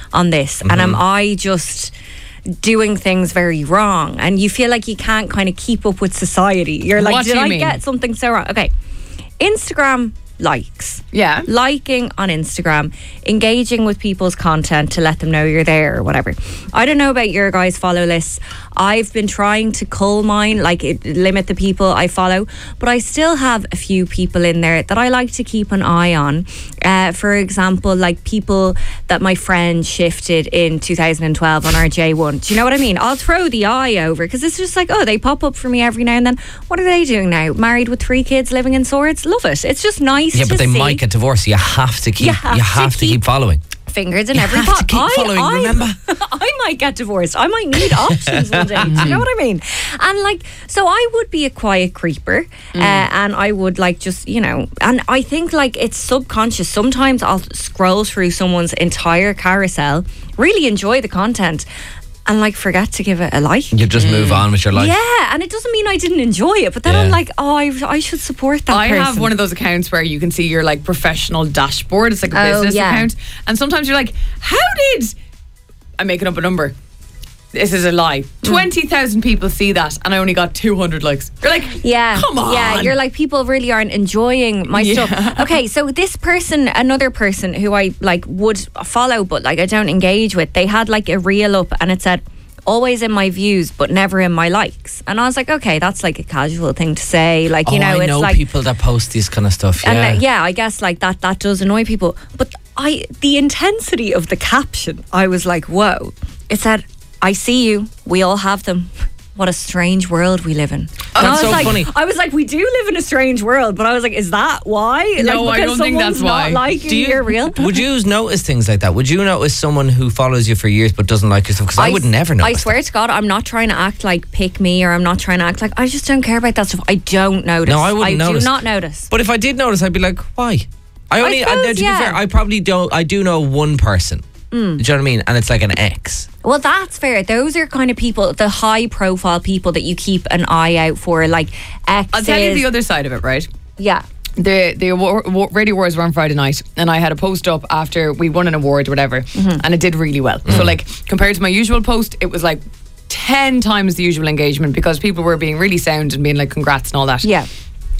on this? And am I just doing things very wrong? And you feel like you can't kind of keep up with society. You're like, did I get something so wrong? Okay, Instagram likes. Yeah. Liking on Instagram, engaging with people's content to let them know you're there or whatever. I don't know about your guys' follow lists. I've been trying to cull mine, like limit the people I follow, but I still have a few people in there that I like to keep an eye on. For example, like people that my friend shifted in 2012 on our J1. Do you know what I mean? I'll throw the eye over because it's just like, oh, they pop up for me every now and then. What are they doing now? Married with 3 kids, living in Swords? Love it. It's just nice. Yeah, but they might get divorced. You have to keep. You have to keep following. Fingers in you every have pot. To keep following, remember? I might get divorced. I might need options one day. Do you know what I mean? And like, so I would be a quiet creeper, and I would like just, you know, and I think like it's subconscious. Sometimes I'll scroll through someone's entire carousel, really enjoy the content, and like forget to give it a like. You just move on with your life. Yeah, and it doesn't mean I didn't enjoy it, but then I'm like, oh, I should support that person. I have one of those accounts where you can see your like professional dashboard. It's like a business account, and sometimes you're like, how did I'm making up a number? This is a lie. 20,000 people see that, and I only got 200 likes. You're like, come on. Yeah, you're like, people really aren't enjoying my stuff. Okay, so this person, another person who I like would follow, but like I don't engage with, they had like a reel up, and it said, always in my views, but never in my likes. And I was like, okay, that's like a casual thing to say. Like, you know, I it's know like people that post this kind of stuff. Yeah, and I guess like that does annoy people. But the intensity of the caption, I was like, whoa. It said, I see you. We all have them. What a strange world we live in. That's so funny. I was like, we do live in a strange world, but I was like, is that why? No, like, I don't think that's why. Liking your reel? Would you notice things like that? Would you notice someone who follows you for years but doesn't like your stuff? Because I would never notice. I swear to God, I'm not trying to act like pick me, or I'm not trying to act like I just don't care about that stuff. I don't notice. No, I wouldn't notice. I do not notice. But if I did notice, I'd be like, why? To be fair, I probably don't. I do know one person. Do you know what I mean? And it's like an ex. Well, that's fair. Those are kind of people, the high profile people that you keep an eye out for, like exes. I'll tell you the other side of it, right? Yeah. The Radio Awards were on Friday night, and I had a post up after we won an award or whatever, and it did really well. So like, compared to my usual post, it was like 10 times the usual engagement because people were being really sound and being like congrats and all that. Yeah.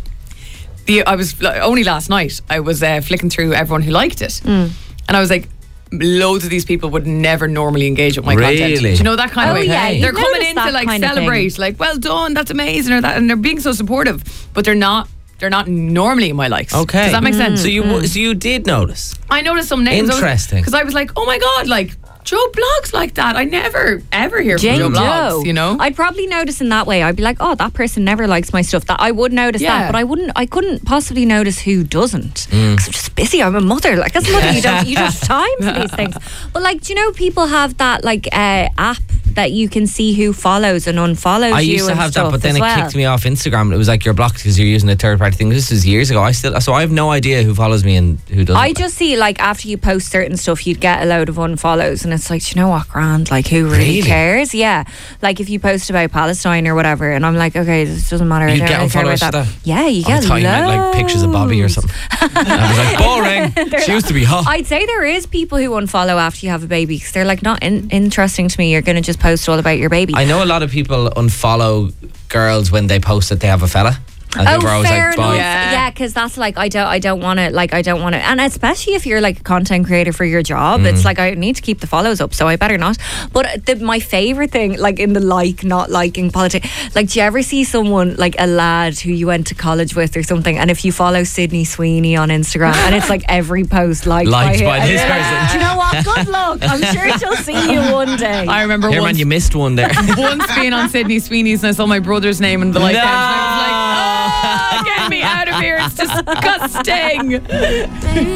I was only last night I was flicking through everyone who liked it, and I was like, loads of these people would never normally engage with my content. Do you know that kind of way? Yeah, they're coming in to like celebrate, like, well done, that's amazing, or that, and they're being so supportive, but they're not normally in my likes. Okay. Does that make sense? So you did notice. I noticed some names. Interesting. Because I was like, oh my God, like Joe blogs like that. I never ever hear Jane from Joe blogs, Joe. you know? I'd probably notice in that way. I'd be like, oh, that person never likes my stuff. That I would notice that, but I couldn't possibly notice who doesn't. Because I'm just busy. I'm a mother. Like, as a mother, you don't have time for these things. But like, do you know people have that like app that you can see who follows and unfollows you? I used to have that, but then it kicked me off Instagram. It was like, you're blocked because you're using a third party thing. This was years ago. So I have no idea who follows me and who doesn't. I just see like after you post certain stuff, you'd get a load of unfollows, and it's like, do you know what, grand? Like, who really cares? Yeah, like if you post about Palestine or whatever, and I'm like, okay, this doesn't matter. You I don't get really care unfollows about that. for that? Yeah, you get I thought you meant like pictures of Bobby or something. I was like, boring. She used to be hot. I'd say there is people who unfollow after you have a baby because they're like, not interesting to me. You're going to just post all about your baby. I know a lot of people unfollow girls when they post that they have a fella. And fair enough. Bye. Yeah, because that's like, I don't want to, and especially if you're like a content creator for your job, it's like, I need to keep the follows up, so I better not. But my favourite thing, like in the not liking politics, like, do you ever see someone like a lad who you went to college with or something, and if you follow Sydney Sweeney on Instagram, and it's like every post liked by this person. Do you know what? Good luck. I'm sure she'll see you one day. I remember man, you missed one there. once being on Sydney Sweeney's, and I saw my brother's name in the like count, and I was like, get me out of here, it's disgusting.